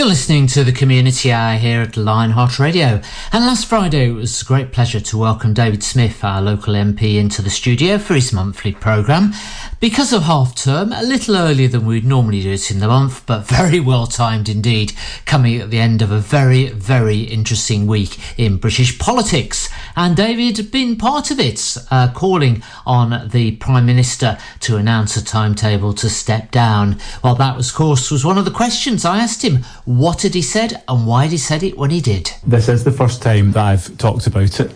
You're listening to the Community Hour here at Lionheart Radio. And last Friday, it was a great pleasure to welcome David Smith, our local MP, into the studio for his monthly programme. Because of half-term, a little earlier than we'd normally do it in the month, but very well-timed indeed, coming at the end of a very, very interesting week in British politics. And David had been part of it, calling on the Prime Minister to announce a timetable to step down. Well, that, of course, was one of the questions I asked him. What had he said and why had he said it when he did? This is the first time that I've talked about it.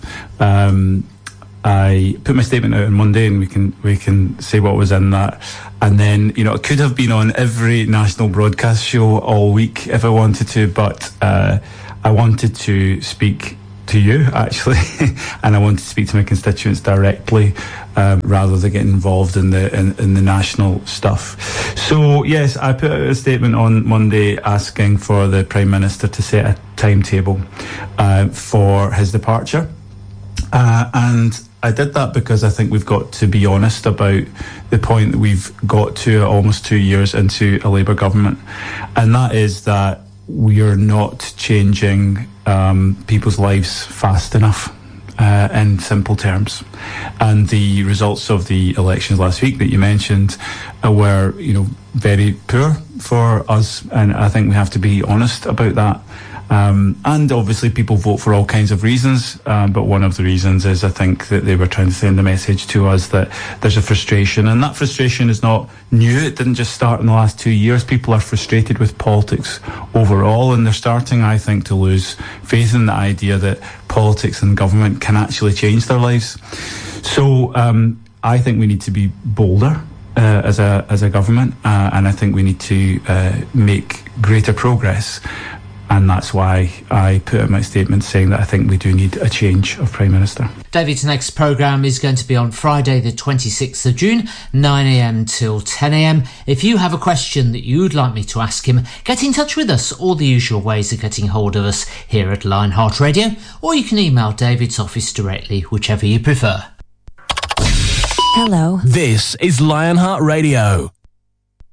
I put my statement out on Monday, and we can say what was in that. And then, it could have been on every national broadcast show all week if I wanted to, but I wanted to speak to you, actually, and I wanted to speak to my constituents directly, rather than getting involved in the national stuff. So yes, I put out a statement on Monday asking for the Prime Minister to set a timetable for his departure, and I did that because I think we've got to be honest about the point that we've got to almost 2 years into a Labour government, and that is that we are not changing people's lives fast enough, in simple terms. And the results of the elections last week that you mentioned were, very poor for us, and I think we have to be honest about that. And obviously people vote for all kinds of reasons, but one of the reasons is I think that they were trying to send a message to us that there's a frustration, and that frustration is not new. It didn't just start in the last 2 years. People are frustrated with politics overall, and they're starting, I think, to lose faith in the idea that politics and government can actually change their lives. So I think we need to be bolder as a government, and I think we need to make greater progress. And that's why I put out my statement saying that I think we do need a change of Prime Minister. David's next programme is going to be on Friday the 26th of June, 9am till 10am. If you have a question that you'd like me to ask him, get in touch with us. All the usual ways of getting hold of us here at Lionheart Radio, or you can email David's office directly, whichever you prefer. Hello. This is Lionheart Radio.